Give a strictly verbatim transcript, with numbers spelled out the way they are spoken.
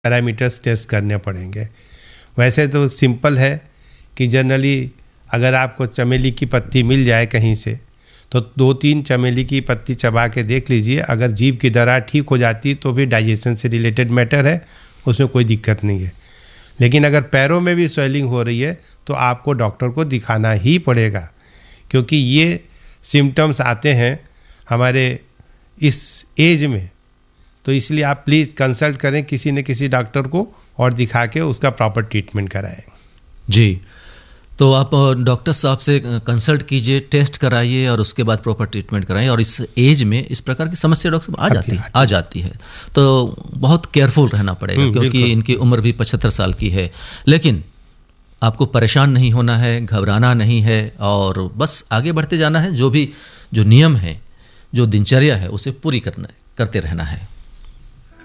Parameters test करने पड़ेंगे। वैसे तो सिंपल है कि जनरली अगर आपको चमेली की पत्ती मिल जाए कहीं से तो दो तीन चमेली की पत्ती चबा के देख लीजिए, अगर जीभ की दरार ठीक हो जाती तो भी डाइजेशन से रिलेटेड मैटर है, उसमें कोई दिक्कत नहीं है। लेकिन अगर पैरों में भी स्वेलिंग हो रही है तो आपको डॉक्टर को दिखाना ही पड़ेगा, क्योंकि ये सिम्टम्स आते हैं हमारे इस एज में। तो इसलिए आप प्लीज़ कंसल्ट करें किसी न किसी डॉक्टर को और दिखा के उसका प्रॉपर ट्रीटमेंट कराएं। जी, तो आप डॉक्टर साहब से कंसल्ट कीजिए, टेस्ट कराइए और उसके बाद प्रॉपर ट्रीटमेंट कराइए। और इस एज में इस प्रकार की समस्या डॉक्टर साहब आ जाती है आ जाती है तो बहुत केयरफुल रहना पड़ेगा, क्योंकि इनकी उम्र भी पचहत्तर साल की है। लेकिन आपको परेशान नहीं होना है, घबराना नहीं है और बस आगे बढ़ते जाना है। जो भी जो नियम है, जो दिनचर्या है, उसे पूरी करना करते रहना है।